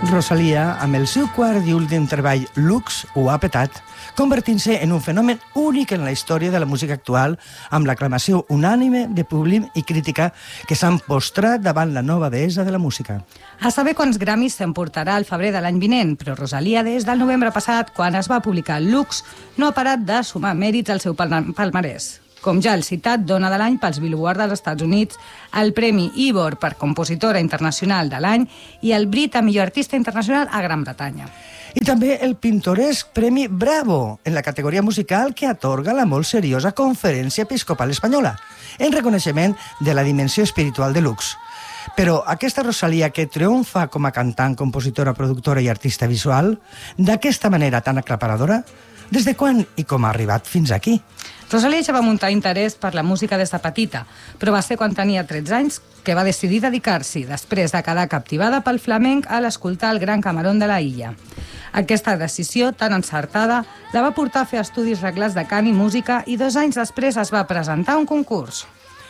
Rosalía, amb el seu quart i últim treball Lux, ho ha petat, convertint-se en un fenomen únic en la història de la música actual, amb l'aclamació unànime de públic i crítica que s'han postrat davant la nova deessa de la música. A saber quants Grammys s'emportarà al febrer de l'any vinent, però Rosalía, des del novembre passat, quan es va publicar Lux, no ha parat de sumar mèrits al seu palmarès. Com ja el citat Dona de l'any pels Billboard dels Estats Units, el Premi Ivor per Compositora Internacional de l'any i el Brit a Millor Artista Internacional a Gran Bretanya. I també el pintoresc Premi Bravo, en la categoria musical que atorga la molt seriosa Conferència Episcopal Espanyola, en reconeixement de la dimensió espiritual de Lux. Però aquesta Rosalía que triomfa com a cantant, compositora, productora i artista visual, d'aquesta manera tan aclaparadora, des de quan i com ha arribat fins aquí? Rosalía ja va muntar interès per la música des de petita, però va ser quan tenia 13 anys que va decidir dedicar-s'hi, després de quedar captivada pel flamenc a l'escoltar el Gran Camarón de la Illa. Aquesta decisió tan encertada la va portar a fer estudis reglats de cant i música i 2 anys després es va presentar a un concurs.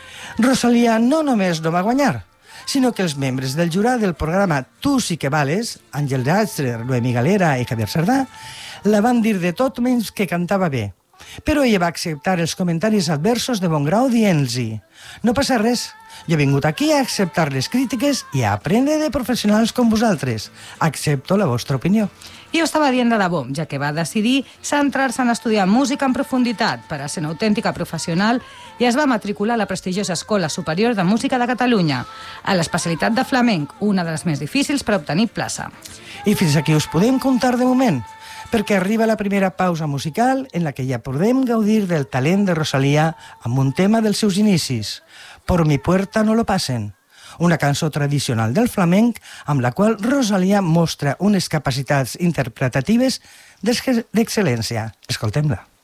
Rosalía no només no va guanyar, sinó que els membres del jurat del programa Tu sí que vales, Àngel Llàtzer, Noemí Galera i Javier Sardà, la van dir de tot menys que cantava bé. Però ella va acceptar els comentaris adversos de bon grau dient-los: no passa res, jo he vingut aquí a acceptar les crítiques i a aprendre de professionals com vosaltres. Accepto la vostra opinió. I ho estava dient de debò, ja que va decidir centrar-se en estudiar música en profunditat per a ser una autèntica professional i es va matricular a la prestigiosa Escola Superior de Música de Catalunya, a l'especialitat de flamenc, una de les més difícils per obtenir plaça. I fins aquí us podem contar de moment, perquè arriba la primera pausa musical en la que ja podem gaudir del talent de Rosalía amb un tema dels seus inicis, Por mi puerta no lo pasen, una cançó tradicional del flamenc amb la qual Rosalía mostra unes capacitats interpretatives d'excel·lència. Escoltem-la.